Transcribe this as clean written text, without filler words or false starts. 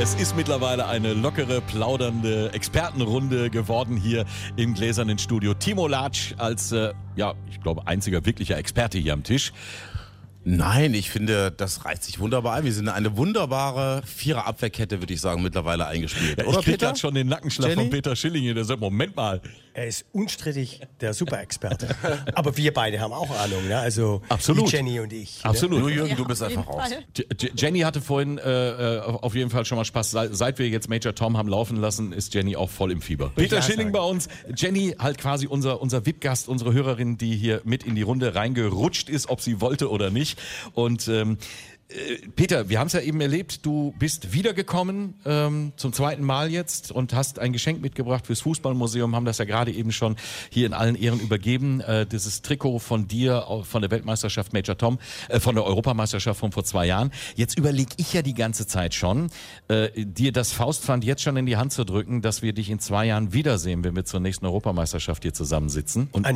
Es ist mittlerweile eine lockere, plaudernde Expertenrunde geworden hier im gläsernen Studio. Timo Latsch als, ich glaube, einziger wirklicher Experte hier am Tisch. Nein, ich finde, das reiht sich wunderbar ein. Wir sind eine wunderbare Vierer-Abwehrkette, würde ich sagen, mittlerweile eingespielt. Ja, oder, ich krieg Peter? Gerade schon den Nackenschlag Jenny? von Peter Schilling hier. Der sagt, Moment mal. Er ist unstrittig der Superexperte. Aber wir beide haben auch Ahnung, ne? Also Absolut. die Jenny und ich. Absolut. Nur Jürgen, Ja, du bist auf einfach jeden raus. Fall. Jenny hatte vorhin auf jeden Fall schon mal Spaß. Seit wir jetzt Major Tom haben laufen lassen, ist Jenny auch voll im Fieber. Peter ja Schilling sagen. bei uns. Jenny halt quasi unser VIP-Gast, unsere Hörerin, die hier mit in die Runde reingerutscht ist, ob sie wollte oder nicht. Und Peter, wir haben es ja eben erlebt, du bist wiedergekommen zum zweiten Mal jetzt und hast ein Geschenk mitgebracht fürs Fußballmuseum, haben das ja gerade eben schon hier in allen Ehren übergeben. Dieses Trikot von dir, von der Weltmeisterschaft Major Tom, von der Europameisterschaft von vor 2 Jahren. Jetzt überlege ich ja die ganze Zeit schon, dir das Faustpfand jetzt schon in die Hand zu drücken, dass wir dich in 2 Jahren wiedersehen, wenn wir zur nächsten Europameisterschaft hier zusammensitzen. Und